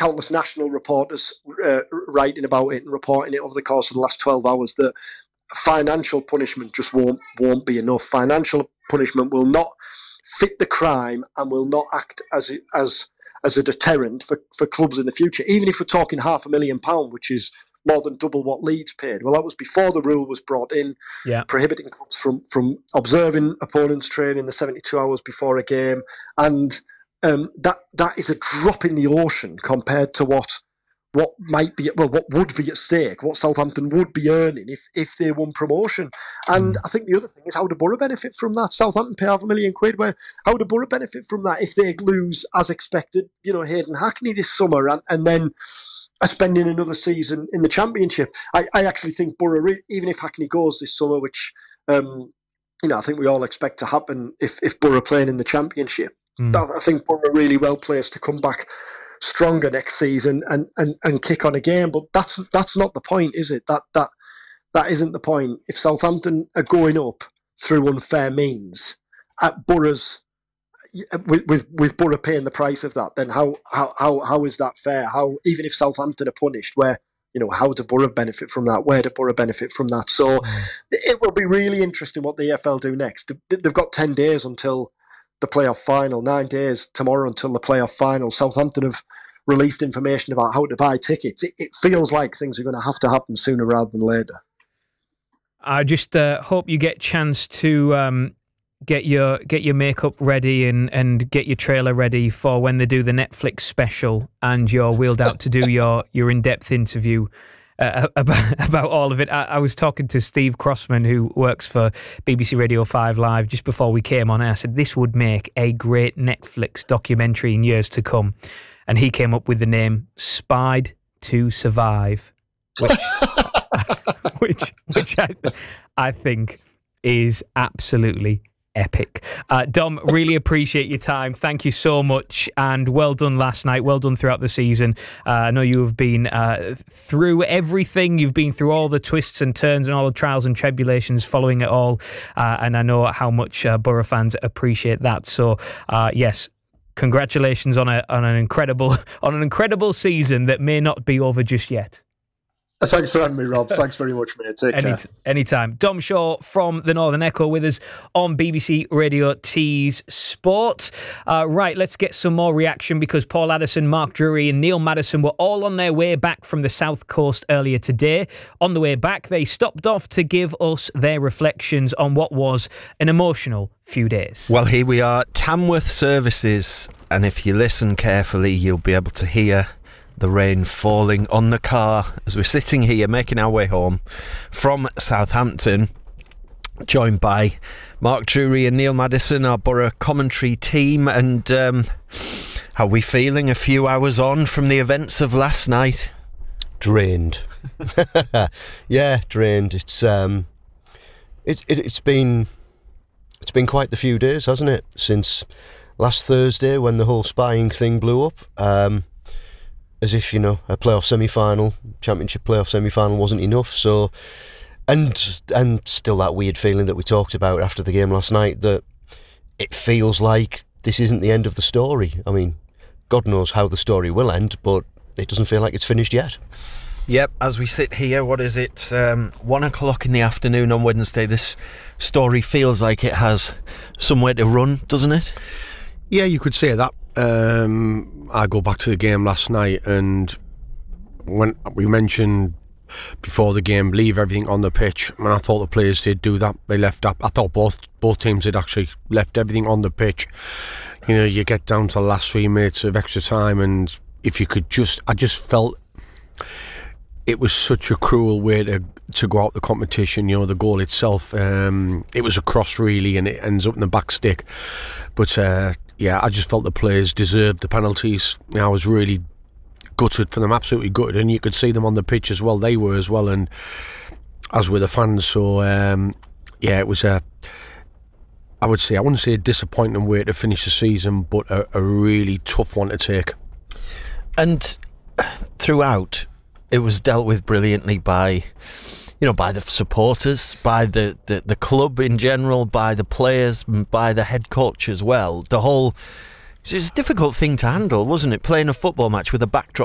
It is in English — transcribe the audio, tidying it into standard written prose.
countless national reporters writing about it and reporting it over the course of the last 12 hours that financial punishment just won't be enough. Financial punishment will not fit the crime and will not act as a deterrent for clubs in the future. Even if we're talking £500,000, which is more than double what Leeds paid. Well, that was before the rule was brought in, prohibiting clubs from observing opponents' training the 72 hours before a game, and that is a drop in the ocean compared to what would be at stake, what Southampton would be earning if they won promotion. And I think the other thing is, how do Borough benefit from that? Southampton pay £500,000. How do Borough benefit from that if they lose, as expected, Hayden Hackney this summer and then are spending another season in the Championship? I actually think Borough, even if Hackney goes this summer, which I think we all expect to happen if Borough playing in the Championship, I think Borough are really well placed to come back stronger next season and kick on again. But that's not the point, is it? That isn't the point. If Southampton are going up through unfair means at Borough's, with Borough paying the price of that, then how is that fair? How, even if Southampton are punished, how do Borough benefit from that? Where do Borough benefit from that? So it will be really interesting what the EFL do next. They've got 10 days until the playoff final, 9 days tomorrow until the playoff final. Southampton have released information about how to buy tickets. It feels like things are going to happen sooner rather than later. I just hope you get a chance to get your makeup ready and get your trailer ready for when they do the Netflix special and you're wheeled out to do your in-depth interview about all of it. I was talking to Steve Crossman, who works for BBC Radio 5 Live, just before we came on air. I said this would make a great Netflix documentary in years to come, and he came up with the name Spied to Survive, which I think is absolutely epic. Dom, really appreciate your time. Thank you so much, and well done last night. Well done throughout the season. I know you have been through everything. You've been through all the twists and turns and all the trials and tribulations following it all, and I know how much Borough fans appreciate that. So yes, congratulations on an incredible season that may not be over just yet. Thanks for having me, Rob. Thanks very much, mate. Take care. Anytime. Dom Shaw from the Northern Echo with us on BBC Radio T's Sport. Right, let's get some more reaction, because Paul Addison, Mark Drury and Neil Maddison were all on their way back from the South Coast earlier today. On the way back, they stopped off to give us their reflections on what was an emotional few days. Well, here we are, Tamworth Services, and if you listen carefully, you'll be able to hear the rain falling on the car as we're sitting here making our way home from Southampton, joined by Mark Drury and Neil Maddison, our Borough commentary team. And how are we feeling a few hours on from the events of last night? Drained. Yeah, drained. It's been quite the few days, hasn't it, since last Thursday when the whole spying thing blew up. As if, a playoff semi-final, championship playoff semi-final wasn't enough. So, and still that weird feeling that we talked about after the game last night, that it feels like this isn't the end of the story. I mean, God knows how the story will end, but it doesn't feel like it's finished yet. Yep, as we sit here, what is it, 1 o'clock in the afternoon on Wednesday, this story feels like it has somewhere to run, doesn't it? Yeah, you could say that. I go back to the game last night, and when we mentioned before the game, leave everything on the pitch, I thought the players did do that. They left up. I thought both teams had actually left everything on the pitch. You get down to the last 3 minutes of extra time, and if you could I just felt it was such a cruel way to go out the competition. The goal itself, it was a cross really, and it ends up in the back stick. But yeah, I just felt the players deserved the penalties. I was really gutted for them, absolutely gutted, and you could see them on the pitch as well. They were as well, and as were the fans. So yeah, it was I wouldn't say a disappointing way to finish the season, but a really tough one to take. And throughout, it was dealt with brilliantly by the supporters, by the club in general, by the players, by the head coach as well. It was a difficult thing to handle, wasn't it? Playing a football match with a backdrop